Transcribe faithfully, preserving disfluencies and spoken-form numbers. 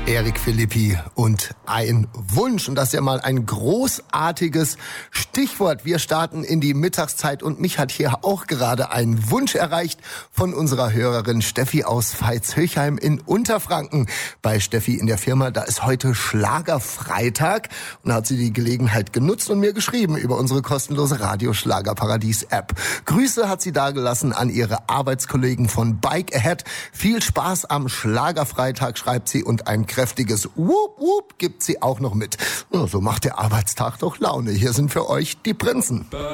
Eric Philippi und ein Wunsch. Und das ist ja mal ein großartiges Stichwort. Wir starten in die Mittagszeit und mich hat hier auch gerade ein Wunsch erreicht von unserer Hörerin Steffi aus Veitshöchheim in Unterfranken. Bei Steffi in der Firma, da ist heute Schlagerfreitag und da hat sie die Gelegenheit genutzt und mir geschrieben über unsere kostenlose Radio-Schlagerparadies-App. Grüße hat sie dagelassen an ihre Arbeitskollegen von Bike Ahead. Viel Spaß am Schlagerfreitag, schreibt sie, und ein kräftiges Wup Wup gibt sie auch noch mit. Ja, so macht der Arbeitstag doch Laune. Hier sind für euch die Prinzen.